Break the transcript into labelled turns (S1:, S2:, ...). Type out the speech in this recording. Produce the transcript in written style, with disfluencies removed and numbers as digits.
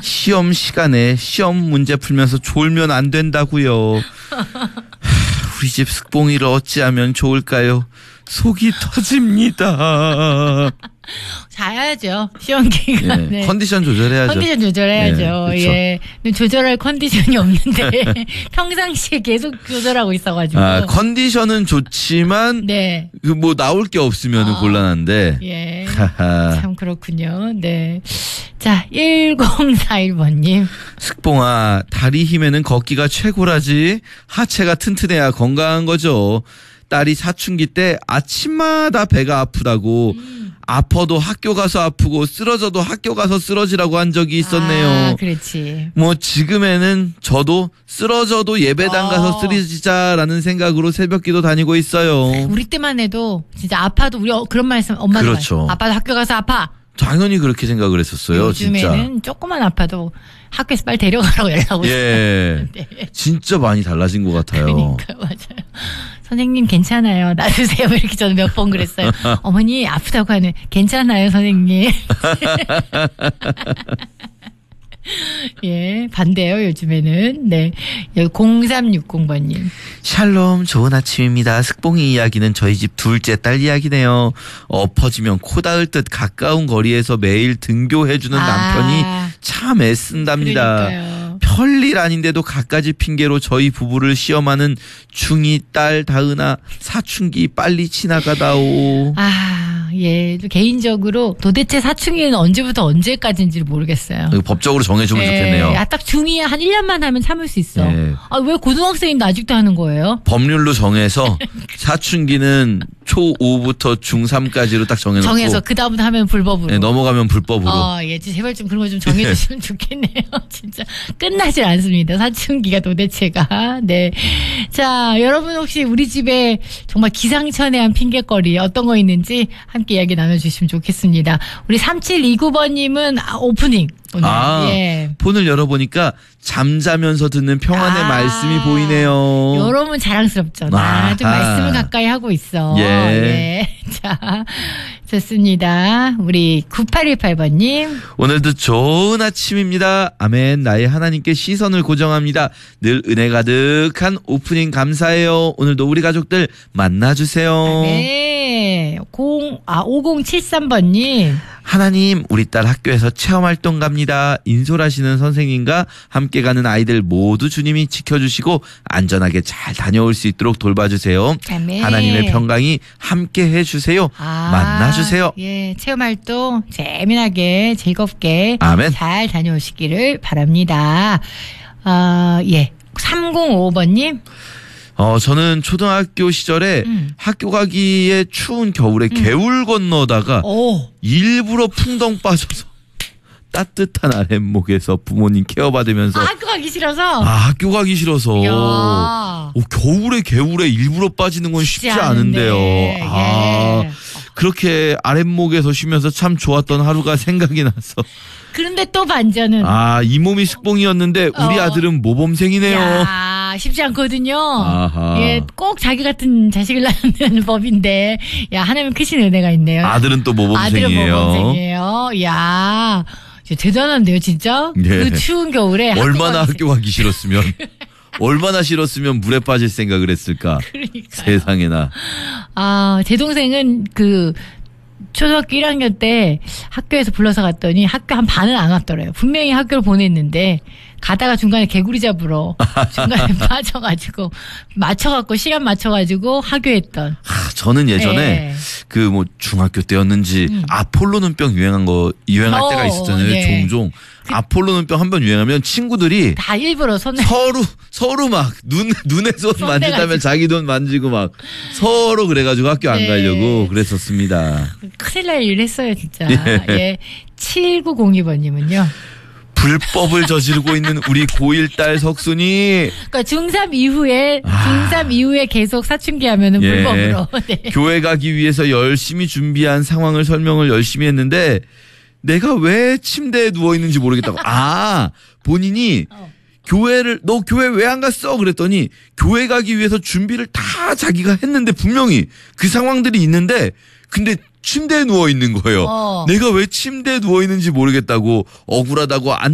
S1: 시험 시간에 시험 문제 풀면서 졸면 안 된다고요. 우리 집 숙봉이를 어찌하면 좋을까요? 속이 터집니다.
S2: 자야죠. 시험 기간에.
S1: 예, 컨디션 조절해야죠.
S2: 컨디션 조절해야죠.
S1: 예,
S2: 예. 근데 조절할 컨디션이 없는데 평상시에 계속 조절하고 있어가지고.
S1: 컨디션은 좋지만
S2: 네.
S1: 그 뭐 나올 게 없으면 곤란한데.
S2: 예. 참 그렇군요. 네. 자, 1041번님.
S1: 숙봉아, 다리 힘에는 걷기가 최고라지. 하체가 튼튼해야 건강한 거죠. 딸이 사춘기 때 아침마다 배가 아프다고 아파도 학교 가서 아프고 쓰러져도 학교 가서 쓰러지라고 한 적이 있었네요.
S2: 아, 그렇지.
S1: 뭐 지금에는 저도 쓰러져도 예배당 가서 쓰러지자라는 생각으로 새벽기도 다니고 있어요.
S2: 우리 때만 해도 진짜 아파도 우리 그런 말 했으면 엄마도
S1: 그렇죠.
S2: 아빠도 학교 가서 아파.
S1: 당연히 그렇게 생각을 했었어요.
S2: 요즘에는
S1: 진짜.
S2: 조금만 아파도 학교에서 빨리 데려가라고 연락 오죠.
S1: 예.
S2: 네.
S1: 진짜 많이 달라진 것 같아요.
S2: 그러니까 맞아요. 선생님 괜찮아요. 놔두세요. 이렇게 저는 몇 번 그랬어요. 어머니 아프다고 하는 괜찮아요 선생님. 예, 반대요 요즘에는. 네, 0360번님.
S1: 샬롬, 좋은 아침입니다. 숙봉이 이야기는 저희 집 둘째 딸 이야기네요. 엎어지면 코 닿을 듯 가까운 거리에서 매일 등교해주는 남편이 참 애쓴답니다.
S2: 그러니까요.
S1: 별일 아닌데도 갖가지 핑계로 저희 부부를 시험하는 중2 딸 다은아, 사춘기 빨리 지나가다오.
S2: 예, 개인적으로 도대체 사춘기는 언제부터 언제까지인지 모르겠어요.
S1: 법적으로 정해주면 좋겠네요.
S2: 딱 중2야 한 1년만 하면 참을 수 있어.
S1: 예.
S2: 왜 고등학생인데 아직도 하는 거예요?
S1: 법률로 정해서 사춘기는 초5부터 중3까지로 딱 정해서
S2: 그 다음부터 하면 불법으로.
S1: 네, 넘어가면 불법으로.
S2: 예, 제발 좀 그런 거 좀 정해주시면 좋겠네요. 진짜 끝나질 않습니다. 사춘기가 도대체가. 네. 자, 여러분 혹시 우리 집에 정말 기상천외한 핑계거리 어떤 거 있는지 함께 이야기 나눠주시면 좋겠습니다. 우리 3729번님은 오프닝. 오늘. 예.
S1: 폰을 열어보니까 잠자면서 듣는 평안의 말씀이 보이네요.
S2: 여러분 자랑스럽죠. 나도 말씀을 가까이 하고 있어. 예. 자, 좋습니다. 우리 9818번님.
S1: 오늘도 좋은 아침입니다. 아멘. 나의 하나님께 시선을 고정합니다. 늘 은혜 가득한 오프닝 감사해요. 오늘도 우리 가족들 만나주세요.
S2: 네. 5073번님.
S1: 하나님, 우리 딸 학교에서 체험활동 갑니다. 인솔하시는 선생님과 함께 가는 아이들 모두 주님이 지켜주시고 안전하게 잘 다녀올 수 있도록 돌봐주세요.
S2: 아멘.
S1: 하나님의 평강이 함께 해주세요. 만나주세요.
S2: 예, 체험활동 재미나게 즐겁게
S1: 아멘.
S2: 잘 다녀오시기를 바랍니다. 예, 3055번님.
S1: 저는 초등학교 시절에 학교 가기에 추운 겨울에 개울 건너다가 일부러 풍덩 빠져서 따뜻한 아랫목에서 부모님 케어받으면서
S2: 학교 가기 싫어서?
S1: 학교 가기 싫어서. 겨울에 개울에 일부러 빠지는 건 쉽지 않은데요.
S2: 예.
S1: 그렇게 아랫목에서 쉬면서 참 좋았던 하루가 생각이 나서.
S2: 그런데 또 반전은.
S1: 이 몸이 숙봉이었는데 우리 아들은 모범생이네요.
S2: 쉽지 않거든요.
S1: 아하.
S2: 예, 꼭 자기 같은 자식을 낳는 법인데, 하나님 크신 은혜가 있네요.
S1: 아들은 또 모범생이에요.
S2: 아들은 모범생이에요. 대단한데요, 진짜?
S1: 예.
S2: 그 추운 겨울에.
S1: 얼마나 학교 가기 싫었으면. 얼마나 싫었으면 물에 빠질 생각을 했을까.
S2: 그러니까요.
S1: 세상에나.
S2: 제 동생은 초등학교 1학년 때 학교에서 불러서 갔더니 학교 한 반은 안 왔더래요. 분명히 학교를 보냈는데 가다가 중간에 개구리 잡으러 중간에 빠져가지고 시간 맞춰가지고 하교했던.
S1: 저는 예전에 중학교 때였는지 아폴로 눈병 유행할 때가 있었잖아요.
S2: 네.
S1: 종종. 아폴로 눈병 한번 유행하면 친구들이
S2: 다 일부러
S1: 서로 막 눈에 손 만지다면 자기 돈 만지고 막 서로 그래가지고 학교 안 가려고 그랬었습니다.
S2: 큰일 날 일 했어요, 진짜.
S1: 예.
S2: 예. 7902번님은요.
S1: 불법을 저지르고 있는 우리 고1 딸 석순이.
S2: 그러니까 중3 이후에 계속 사춘기 하면은 불법으로. 네.
S1: 교회 가기 위해서 열심히 준비한 상황을 설명을 열심히 했는데 내가 왜 침대에 누워 있는지 모르겠다고. 본인이 너 교회 왜 안 갔어? 그랬더니 교회 가기 위해서 준비를 다 자기가 했는데 분명히 그 상황들이 있는데 근데 침대에 누워 있는 거예요. 내가 왜 침대에 누워 있는지 모르겠다고 억울하다고